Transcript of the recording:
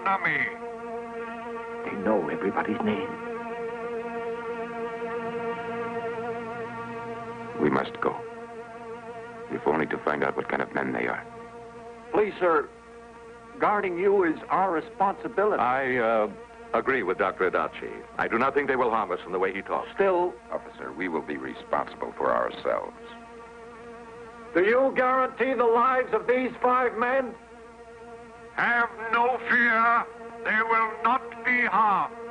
Nami. They know everybody's name. We must go. If only to find out what kind of men they are. Please, sir, guarding you is our responsibility. I agree with Dr. Adachi. I do not think they will harm us in the way he talks. Still, Officer, we will be responsible for ourselves. do you guarantee the lives of these 5 men? Have no fear. They will not be harmed.